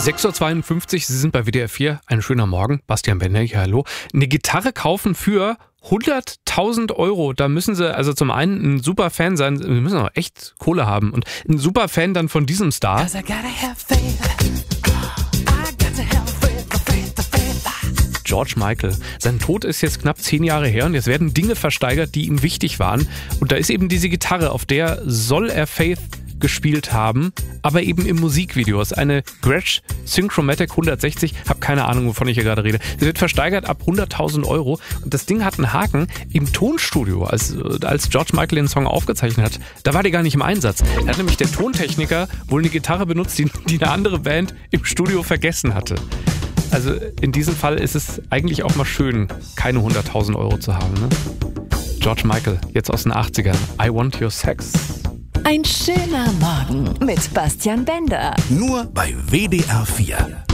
6.52 Uhr, Sie sind bei WDR 4. Ein schöner Morgen. Bastian Bender hier, hallo. Eine Gitarre kaufen für 100.000 Euro. Da müssen Sie also zum einen ein super Fan sein. Sie müssen auch echt Kohle haben. Und ein super Fan dann von diesem Star. George Michael. Sein Tod ist jetzt knapp 10 Jahre her und jetzt werden Dinge versteigert, die ihm wichtig waren. Und da ist eben diese Gitarre, auf der soll er Faith gespielt haben, aber eben im Musikvideo. Es ist eine Gretsch Synchromatic 160, habe keine Ahnung, wovon ich hier gerade rede. Sie wird versteigert ab 100.000 Euro und das Ding hat einen Haken. Im Tonstudio, als George Michael den Song aufgezeichnet hat, da war der gar nicht im Einsatz. Da hat nämlich der Tontechniker wohl eine Gitarre benutzt, die eine andere Band im Studio vergessen hatte. Also in diesem Fall ist es eigentlich auch mal schön, keine 100.000 Euro zu haben. Ne? George Michael, jetzt aus den 80ern. I Want Your Sex. Ein schöner Morgen mit Bastian Bender. Nur bei WDR 4.